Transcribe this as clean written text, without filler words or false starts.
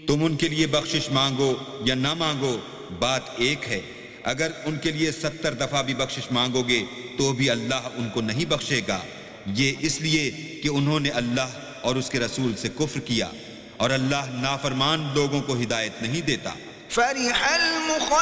तुम उनके लिए बख्शिश मांगो या ना मांगो, बात एक है। अगर उनके लिए 70 दफा भी बख्शिश मांगोगे तो भी अल्लाह उनको नहीं बख्शेगा। ये इसलिए कि उन्होंने अल्लाह और उसके रसूल से कुफ्र किया, और अल्लाह नाफरमान लोगों को हिदायत नहीं देता।